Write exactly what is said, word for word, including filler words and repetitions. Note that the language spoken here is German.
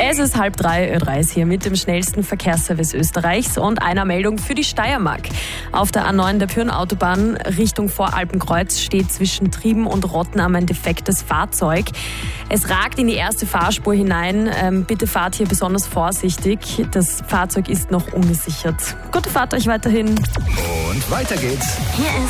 Es ist halb drei, Ö drei ist hier mit dem schnellsten Verkehrsservice Österreichs und einer Meldung für die Steiermark. Auf der A neun der Pyrn-Autobahn Richtung Voralpenkreuz steht zwischen Trieben und Rottnam ein defektes Fahrzeug. Es ragt in die erste Fahrspur hinein. Ähm, bitte fahrt hier besonders vorsichtig. Das Fahrzeug ist noch ungesichert. Gute Fahrt euch weiterhin. Und weiter geht's. Hier ist